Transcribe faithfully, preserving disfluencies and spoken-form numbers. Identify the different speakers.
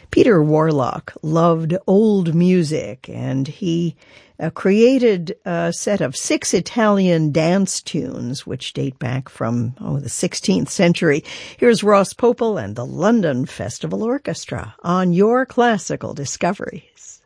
Speaker 1: Peter Warlock loved old music, and he uh, created a set of six Italian dance tunes, which date back from oh, the sixteenth century. Here's Ross Popel and the London Festival Orchestra on Your Classical Discoveries.